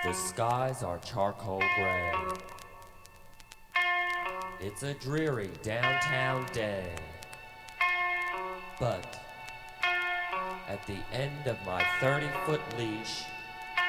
The skies are charcoal gray. It's a dreary downtown day. But at the end of my 30-foot leash,